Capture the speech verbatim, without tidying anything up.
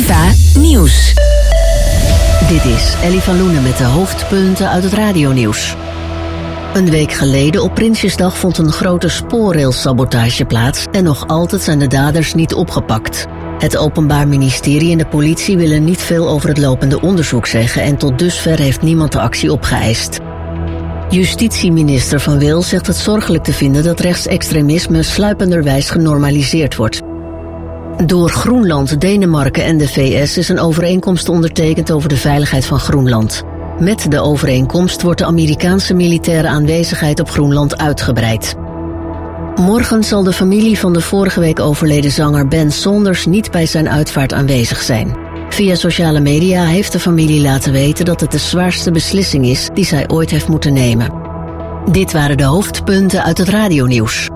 Viva Nieuws. Dit is Ellie van Loenen met de hoofdpunten uit het radionieuws. Een week geleden op Prinsjesdag vond een grote spoorrailsabotage plaats en nog altijd zijn de daders niet opgepakt. Het Openbaar Ministerie en de politie willen niet veel over het lopende onderzoek zeggen en tot dusver heeft niemand de actie opgeëist. Justitieminister Van Wil zegt het zorgelijk te vinden dat rechtsextremisme sluipenderwijs genormaliseerd wordt. Door Groenland, Denemarken en de V S is een overeenkomst ondertekend over de veiligheid van Groenland. Met de overeenkomst wordt de Amerikaanse militaire aanwezigheid op Groenland uitgebreid. Morgen zal de familie van de vorige week overleden zanger Ben Saunders niet bij zijn uitvaart aanwezig zijn. Via sociale media heeft de familie laten weten dat het de zwaarste beslissing is die zij ooit heeft moeten nemen. Dit waren de hoofdpunten uit het radionieuws.